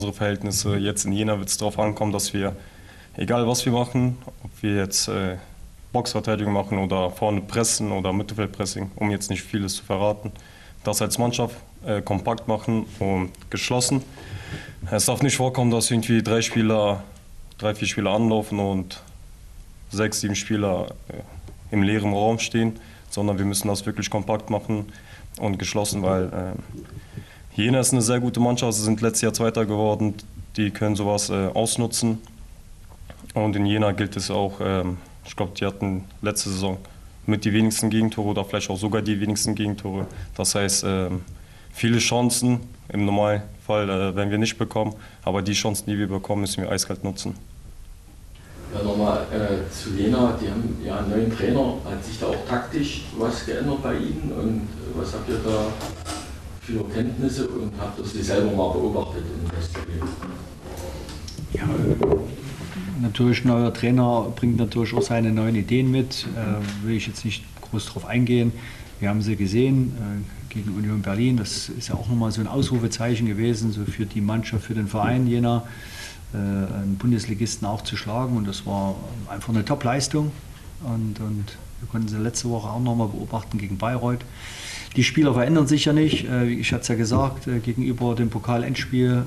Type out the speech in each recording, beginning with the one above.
Unsere Verhältnisse jetzt in Jena wird es darauf ankommen, dass wir, egal was wir machen, ob wir jetzt Boxverteidigung machen oder vorne pressen oder Mittelfeldpressing, um jetzt nicht vieles zu verraten, das als Mannschaft kompakt machen und geschlossen. Es darf nicht vorkommen, dass irgendwie 3, 4 Spieler anlaufen und 6, 7 Spieler im leeren Raum stehen, sondern wir müssen das wirklich kompakt machen und geschlossen, weil Jena ist eine sehr gute Mannschaft, sie sind letztes Jahr Zweiter geworden, die können sowas ausnutzen. Und in Jena gilt es auch, ich glaube, die hatten letzte Saison mit die wenigsten Gegentore oder vielleicht auch sogar die wenigsten Gegentore. Das heißt, viele Chancen im Normalfall werden wir nicht bekommen, aber die Chancen, die wir bekommen, müssen wir eiskalt nutzen. Ja, nochmal zu Jena, die haben ja einen neuen Trainer. Hat sich da auch taktisch was geändert bei Ihnen und was habt ihr da für Kenntnisse und habt ihr sie selber mal beobachtet im Testspiel? Ja, natürlich, neuer Trainer bringt natürlich auch seine neuen Ideen mit, will ich jetzt nicht groß drauf eingehen. Wir haben sie gesehen gegen Union Berlin, das ist ja auch nochmal so ein Ausrufezeichen gewesen, so für die Mannschaft, für den Verein Jena, einen Bundesligisten auch zu schlagen, und das war einfach eine Top-Leistung, und wir konnten sie letzte Woche auch nochmal beobachten gegen Bayreuth. Die Spieler verändern sich ja nicht, ich hatte es ja gesagt, gegenüber dem Pokal-Endspiel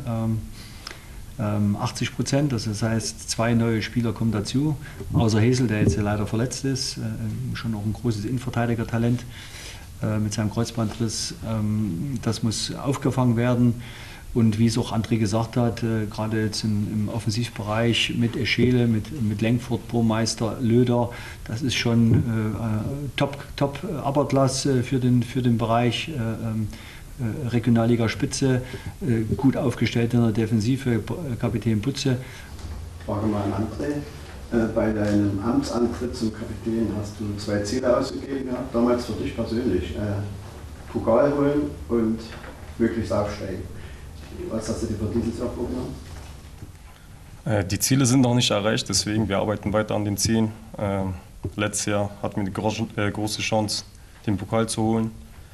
80%, das heißt 2 neue Spieler kommen dazu, außer Hesel, der jetzt leider verletzt ist, schon auch ein großes Innenverteidiger-Talent mit seinem Kreuzbandriss. Das muss aufgefangen werden, und wie es auch André gesagt hat, gerade jetzt im Offensivbereich mit Eschele, mit Lenkfurt, Burmeister, Löder, das ist schon top Upperklasse für den Bereich Regionalliga Spitze, gut aufgestellt in der Defensive, Kapitän Butze. Frage mal an André. Bei deinem Amtsantritt zum Kapitän hast du 2 Ziele ausgegeben gehabt, damals für dich persönlich. Pokal holen und möglichst aufsteigen. Was hast du dir für dieses Jahr vorgenommen? Die Ziele sind noch nicht erreicht, deswegen wir arbeiten weiter an den Zielen. Letztes Jahr hatten wir die große Chance, den Pokal zu holen.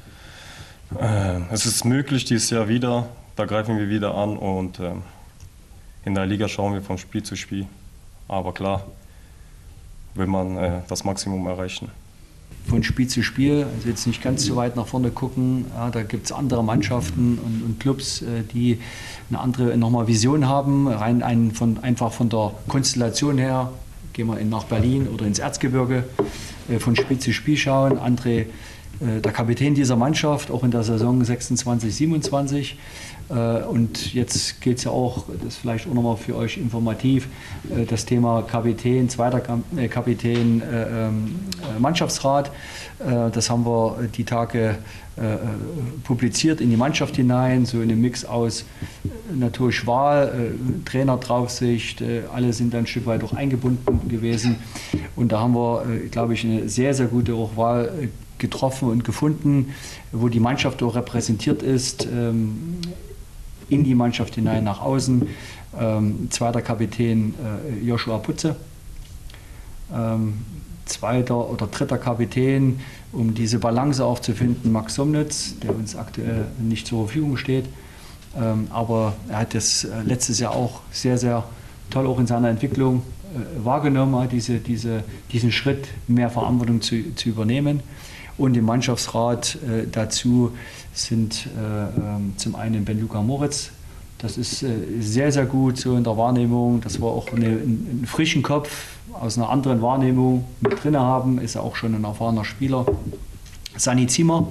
Es ist möglich dieses Jahr wieder, da greifen wir wieder an, und in der Liga schauen wir von Spiel zu Spiel. Aber klar, will man das Maximum erreichen. Von Spiel zu Spiel, also jetzt nicht ganz so weit nach vorne gucken, ja, da gibt es andere Mannschaften und Clubs, die eine andere nochmal Vision haben, einfach von der Konstellation her. Gehen wir nach Berlin oder ins Erzgebirge, von Spiel zu Spiel schauen. André, der Kapitän dieser Mannschaft, auch in der Saison 26, 27. Und jetzt geht es ja auch, das ist vielleicht auch nochmal für euch informativ, das Thema Kapitän, zweiter Kapitän, Mannschaftsrat. Das haben wir die Tage publiziert in die Mannschaft hinein, so in einem Mix aus natürlich Wahl, Trainerdraufsicht, alle sind dann ein Stück weit auch eingebunden gewesen. Und da haben wir, glaube ich, eine sehr, sehr gute auch Wahl getroffen und gefunden, wo die Mannschaft auch repräsentiert ist, in die Mannschaft hinein, nach außen. Zweiter Kapitän Joshua Putze, zweiter oder dritter Kapitän, um diese Balance auch zu finden, Max Somnitz, der uns aktuell nicht zur Verfügung steht. Aber er hat das letztes Jahr auch sehr, sehr toll auch in seiner Entwicklung wahrgenommen, diesen Schritt, mehr Verantwortung zu übernehmen. Und im Mannschaftsrat dazu sind zum einen Ben-Luca Moritz. Das ist sehr, sehr gut so in der Wahrnehmung, dass wir auch einen frischen Kopf aus einer anderen Wahrnehmung mit drin haben. Ist ja auch schon ein erfahrener Spieler. Sani Ziemer,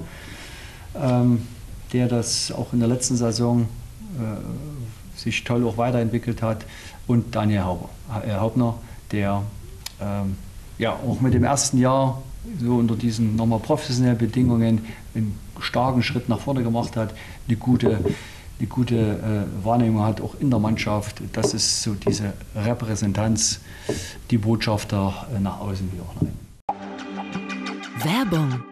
der das auch in der letzten Saison sich toll auch weiterentwickelt hat. Und Daniel Haubner, der ja auch mit dem ersten Jahr so unter diesen nochmal professionellen Bedingungen einen starken Schritt nach vorne gemacht hat, eine gute Wahrnehmung hat, auch in der Mannschaft. Das ist so diese Repräsentanz, die Botschafter nach außen wie auch rein. Werbung